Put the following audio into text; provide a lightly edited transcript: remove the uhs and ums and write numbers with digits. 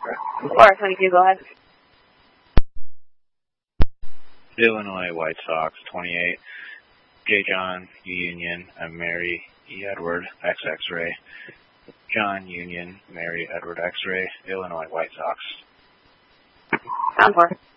422, go ahead. Illinois White Sox, 28. J. John, U Union, and Mary E. Edward, X X-ray. John Union, Mary Edward X-ray, Illinois White Sox. Sound 4.